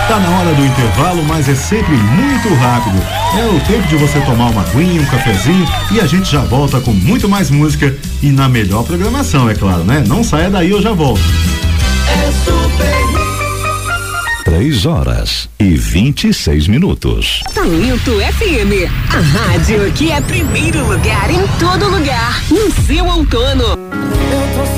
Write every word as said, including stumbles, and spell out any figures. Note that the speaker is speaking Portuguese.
Tá na hora do intervalo, mas é sempre muito rápido. É o tempo de você tomar uma aguinha, um cafezinho e a gente já volta com muito mais música e na melhor programação, é claro, né? Não saia daí, eu já volto. É super. Três horas e vinte e seis minutos. Talento F M, a rádio que é primeiro lugar em todo lugar, no seu outono. Eu tô